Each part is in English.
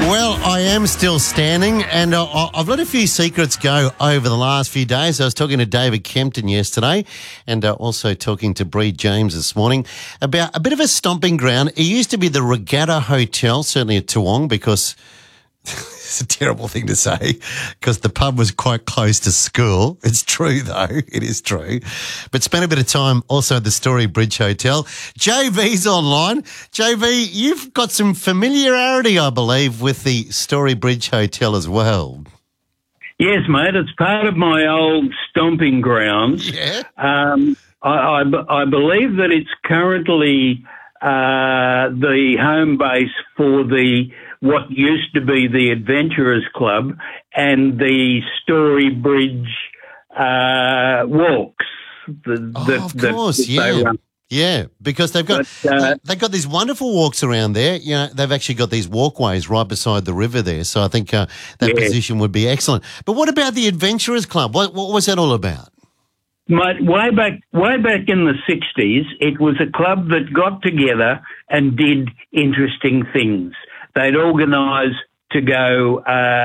Well, I am still standing, and I've let a few secrets go over the last few days. I was talking to David Kempton yesterday and also talking to Bree James this morning about a bit of a stomping ground. It used to be the Regatta Hotel, certainly at Toowong, because it's a terrible thing to say because the pub was quite close to school. It's true, though. It is true. But spent a bit of time also at the Story Bridge Hotel. JV's online. JV, you've got some familiarity, I believe, with the Story Bridge Hotel as well. Yes, mate. It's part of my old stomping grounds. Yeah. I believe that it's currently the home base for what used to be the Adventurers Club and the Story Bridge walks. Of course, yeah. Yeah, because they've got these wonderful walks around there. You know, they've actually got these walkways right beside the river there. So I think that position would be excellent. But what about the Adventurers Club? What was that all about? Mate, way back in the 60s, it was a club that got together and did interesting things. They'd organise to go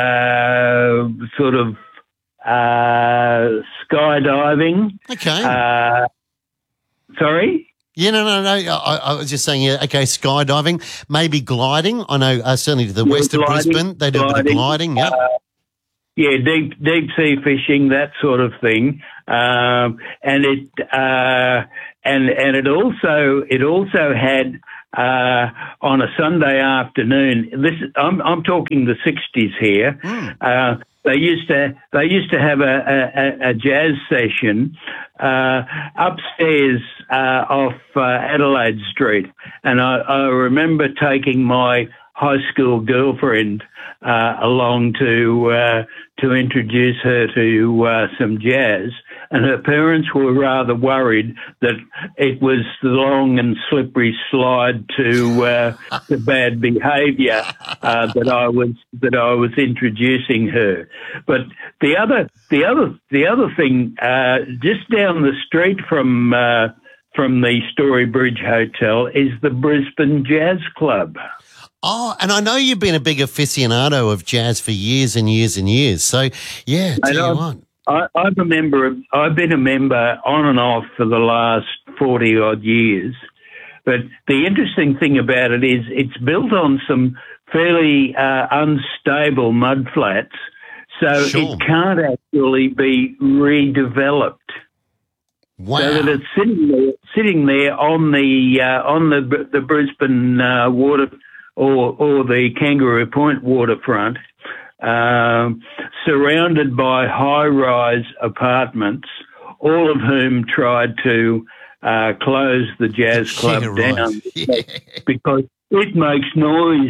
skydiving. Okay. Sorry? Yeah, no. I was just saying, skydiving, maybe gliding. I know certainly to the west of Brisbane, they do a bit of gliding, yeah. Deep sea fishing, that sort of thing. And it also had on a Sunday afternoon. I'm talking the 60s here. They used to have a jazz session upstairs off Adelaide Street, and I remember taking my high school girlfriend along to introduce her to some jazz, and her parents were rather worried that it was the long and slippery slide to bad behaviour that I was introducing her. But the other thing, just down the street from the Story Bridge Hotel is the Brisbane Jazz Club. Oh, and I know you've been a big aficionado of jazz for years and years and years. So, yeah, tell you what. I've been a member on and off for the last 40-odd years. But the interesting thing about it is it's built on some fairly unstable mudflats, so it can't actually be redeveloped. Wow. So that it's sitting there on the Brisbane water or the Kangaroo Point waterfront, surrounded by high-rise apartments, all of whom tried to close the jazz club down because it makes noise.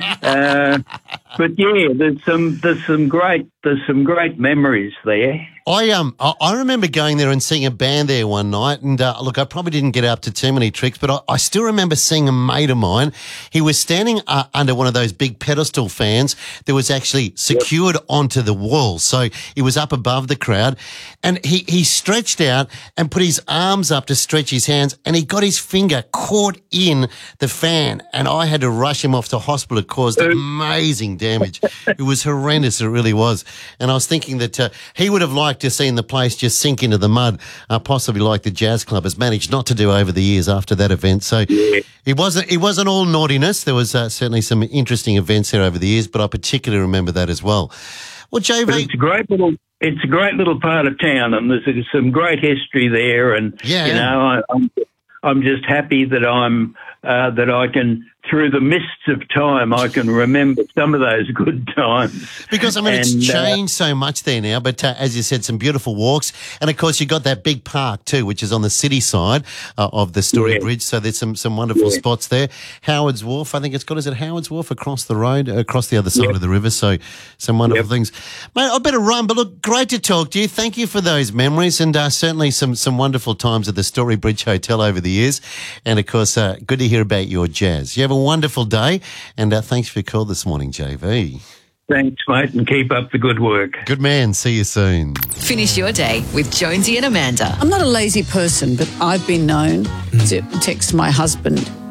But yeah, there's some great memories there. I remember going there and seeing a band there one night, and look, I probably didn't get up to too many tricks, but I still remember seeing a mate of mine. He was standing under one of those big pedestal fans that was actually secured onto the wall, so he was up above the crowd, and he stretched out and put his arms up to stretch his hands, and he got his finger caught in the fan, and I had to rush him off to hospital. It caused amazing damage. It was horrendous, it really was, and I was thinking that he would have liked to have seen the place just sink into the mud, possibly like the Jazz Club has managed not to do over the years after that event. So it wasn't all naughtiness. There was certainly some interesting events there over the years, but I particularly remember that as well. Well, JV, but it's a great little part of town, and there's some great history there. And you know, I'm just happy that that I can, through the mists of time, I can remember some of those good times. Because, I mean, it's changed so much there now, but as you said, some beautiful walks. And, of course, you've got that big park too, which is on the city side of the Story Bridge, so there's some wonderful spots there. Howard's Wharf, I think it's got, is it Howard's Wharf across the road, across the other side of the river, so some wonderful things. Mate, I better run, but look, great to talk to you. Thank you for those memories, and certainly some wonderful times at the Story Bridge Hotel over the years. And, of course, good to hear about your jazz. You have a wonderful day, and thanks for your call this morning, JV. Thanks, mate, and keep up the good work. Good man. See you soon. Finish your day with Jonesy and Amanda. I'm not a lazy person, but I've been known to text my husband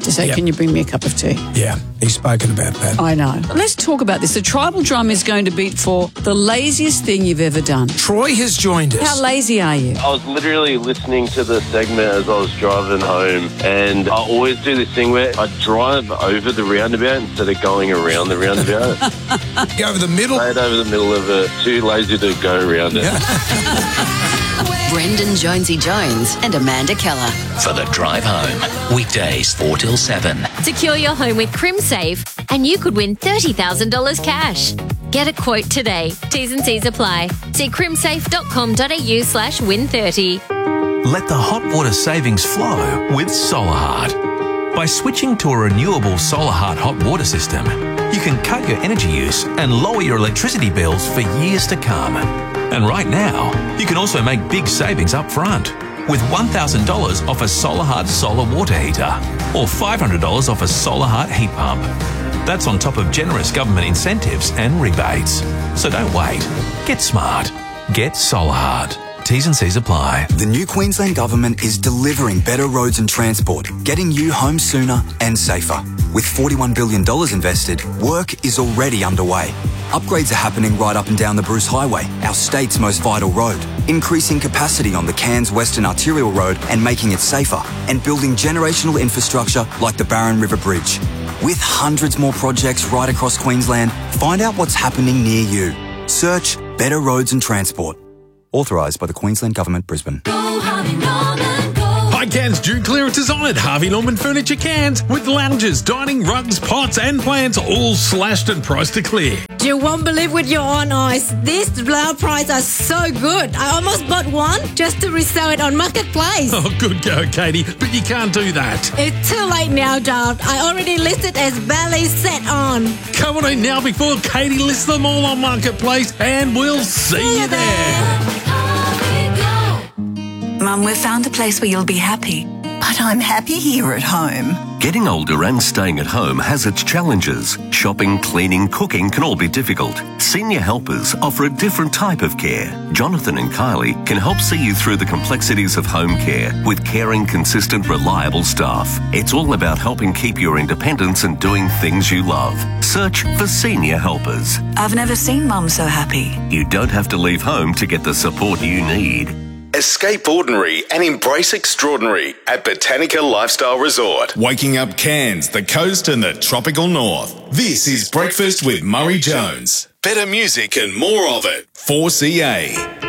to say, Yep. can you bring me a cup of tea? Yeah, he's spoken about that. I know. Let's talk about this. The tribal drum is going to beat for the laziest thing you've ever done. Troy has joined us. How lazy are you? I was literally listening to the segment as I was driving home, and I always do this thing where I drive over the roundabout instead of going around the roundabout. Go over the middle. Straight over the middle of it. Too lazy to go around it. Brendan Jonesy Jones and Amanda Keller. For the drive home. Weekdays 4 till 7. Secure your home with CrimSave and you could win $30,000 cash. Get a quote today. T's and C's apply. See crimsafe.com.au/win30. Let the hot water savings flow with SolarHeart. By switching to a renewable SolarHeart hot water system, you can cut your energy use and lower your electricity bills for years to come. And right now, you can also make big savings up front with $1,000 off a SolarHeart solar water heater or $500 off a SolarHeart heat pump. That's on top of generous government incentives and rebates. So don't wait. Get smart. Get SolarHeart. T's and C's apply. The new Queensland Government is delivering better roads and transport, getting you home sooner and safer. With $41 billion invested, work is already underway. Upgrades are happening right up and down the Bruce Highway, our state's most vital road, increasing capacity on the Cairns Western Arterial Road and making it safer, and building generational infrastructure like the Barron River Bridge. With hundreds more projects right across Queensland, find out what's happening near you. Search Better Roads and Transport. Authorised by the Queensland Government, Brisbane. Hi Cairns, June clearance is on at Harvey Norman Furniture Cairns with lounges, dining, rugs, pots and plants all slashed and priced to clear. You won't believe with your own eyes. These low prices are so good. I almost bought one just to resell it on Marketplace. Oh, good go, Katie, but you can't do that. It's too late now, Dad. I already listed as belly set on. Come on in now before Katie lists them all on Marketplace and we'll see you there. Mum, we've found a place where you'll be happy. But I'm happy here at home. Getting older and staying at home has its challenges. Shopping, cleaning, cooking can all be difficult. Senior Helpers offer a different type of care. Jonathan and Kylie can help see you through the complexities of home care with caring, consistent, reliable staff. It's all about helping keep your independence and doing things you love. Search for Senior Helpers. I've never seen Mum so happy. You don't have to leave home to get the support you need. Escape ordinary and embrace extraordinary at Botanica Lifestyle Resort. Waking up Cairns, the coast and the tropical north. This is Breakfast with Murray Jones. Better music and more of it. 4CA.